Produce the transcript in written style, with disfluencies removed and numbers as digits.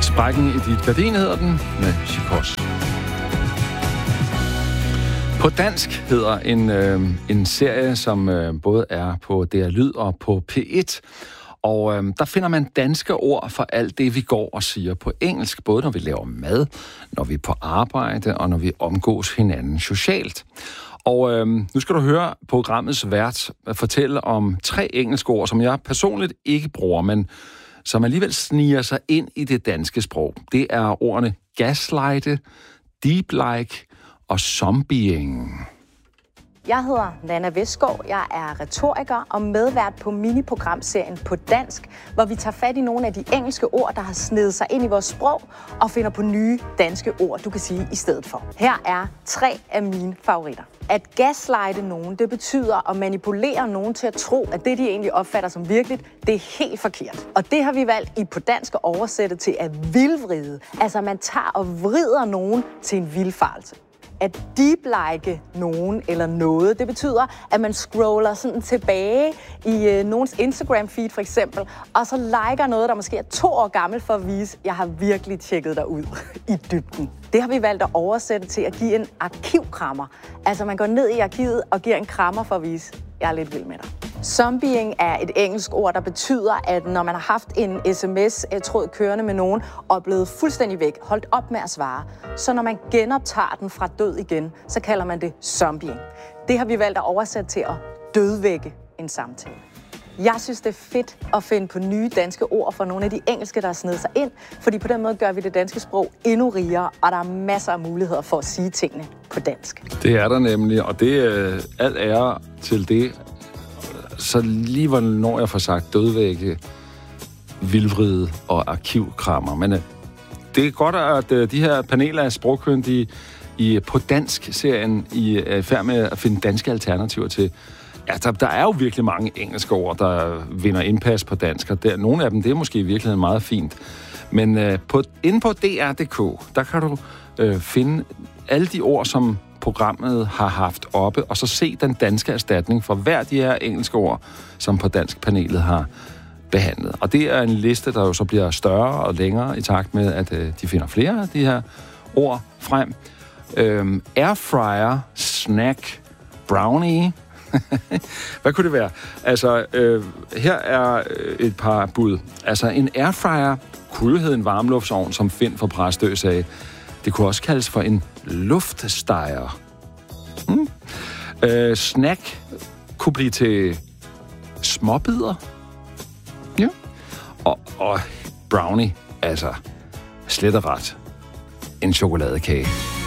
Sprækken i dit gardin hedder den, med Chikos. På dansk hedder en serie, som både er på DR Lyd og på P1. Og der finder man danske ord for alt det, vi går og siger på engelsk, både når vi laver mad, når vi er på arbejde og når vi omgås hinanden socialt. Og nu skal du høre programmets vært fortælle om 3 engelske ord, som jeg personligt ikke bruger, men som alligevel sniger sig ind i det danske sprog. Det er ordene gaslighte, deep like og zombieing. Jeg hedder Nanna Vestgaard, jeg er retoriker og medvært på miniprogramserien På Dansk, hvor vi tager fat i nogle af de engelske ord, der har snedet sig ind i vores sprog, og finder på nye danske ord, du kan sige i stedet for. Her er 3 af mine favoritter. At gaslighte nogen, det betyder at manipulere nogen til at tro, at det, de egentlig opfatter som virkeligt, det er helt forkert. Og det har vi valgt i På Dansk at oversætte til at vildvride. Altså man tager og vrider nogen til en vildfarelse. At deep-like nogen eller noget, det betyder, at man scroller sådan tilbage i nogens Instagram-feed for eksempel, og så liker noget, der måske er 2 år gammelt for at vise, at jeg har virkelig tjekket dig ud i dybden. Det har vi valgt at oversætte til at give en arkivkrammer. Altså man går ned i arkivet og giver en krammer for at vise, at jeg er lidt vild med dig. Zombieing er et engelsk ord, der betyder, at når man har haft en sms-tråd kørende med nogen og er blevet fuldstændig væk, holdt op med at svare, så når man genoptager den fra død igen, så kalder man det zombieing. Det har vi valgt at oversætte til at dødvække en samtale. Jeg synes, det er fedt at finde på nye danske ord for nogle af de engelske, der er snedet sig ind, fordi på den måde gør vi det danske sprog endnu rigere, og der er masser af muligheder for at sige tingene på dansk. Det er der nemlig, og det er alt ære til det. Så lige hvornår jeg får sagt dødvægge, vildvride og arkivkrammer. Men det er godt, at de her paneler af sprogkyndige i På Dansk-serien er i færd med at finde danske alternativer til. Ja, der er jo virkelig mange engelske ord, der vinder indpas på dansk, og nogle af dem, det er måske i virkeligheden meget fint. Men inde på dr.dk, der kan du finde alle de ord, som programmet har haft oppe, og så se den danske erstatning for hver de her engelske ord, som På Dansk-panelet har behandlet. Og det er en liste, der jo så bliver større og længere i takt med, at de finder flere af de her ord frem. Airfryer, snack, brownie. Hvad kunne det være? Altså, her er et par bud. Altså, en airfryer kunne hedde en varmluftsovn, som Finn fra Præstø sagde. Det kunne også kaldes for en luftsteger. Snack kunne blive til småbidder. Ja. Og brownie, altså slet og ret en chokoladekage.